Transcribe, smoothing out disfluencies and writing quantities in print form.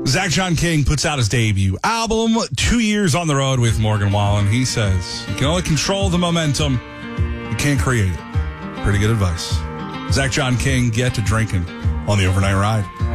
Zach John King puts out his debut album, 2 years on the road with Morgan Wallen. He says, you can only control the momentum. You can't create it. Pretty good advice. Zach John King, get to drinking on the Overnight Ride.